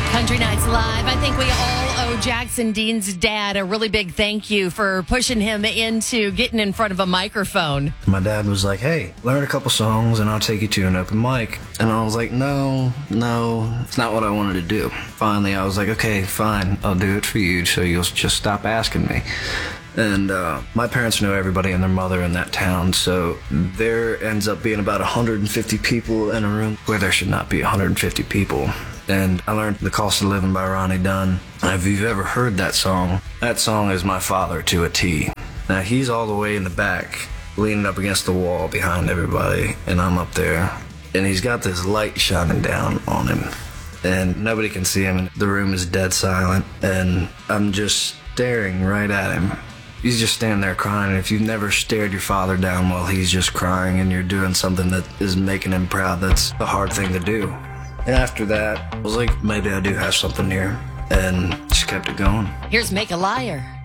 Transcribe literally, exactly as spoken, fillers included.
Country Nights Live. I think we all owe Jackson Dean's dad a really big thank you for pushing him into getting in front of a microphone. My dad was like, hey, learn a couple songs and I'll take you to an open mic. And I was like, no, no, it's not what I wanted to do. Finally, I was like, okay, fine, I'll do it for you so you'll just stop asking me. And uh, my parents know everybody and their mother in that town, so there ends up being about one hundred fifty people in a room where there should not be one hundred fifty people. And I learned The Cost of Living by Ronnie Dunn. And if you've ever heard that song, that song is my father to a T. Now, he's all the way in the back, leaning up against the wall behind everybody, and I'm up there. And he's got this light shining down on him. And nobody can see him, and the room is dead silent. And I'm just staring right at him. He's just standing there crying, and if you've never stared your father down while he's just crying and you're doing something that is making him proud, that's a hard thing to do. And after that, I was like, maybe I do have something here, and just kept it going. Here's Make a Liar.